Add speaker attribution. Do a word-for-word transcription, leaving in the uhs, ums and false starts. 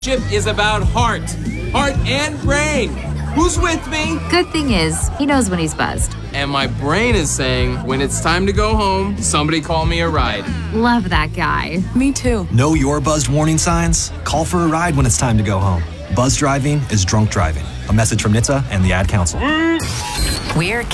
Speaker 1: is about heart, heart and brain. Who's with me?
Speaker 2: Good thing is, he knows when he's buzzed.
Speaker 1: And my brain is saying, when it's time to go home, somebody call me a ride.
Speaker 2: Love that guy.
Speaker 3: Me too.
Speaker 4: Know your buzzed warning signs? Call for a ride when it's time to go home. Buzz driving is drunk driving. A message from N H T S A and the Ad Council.
Speaker 5: We're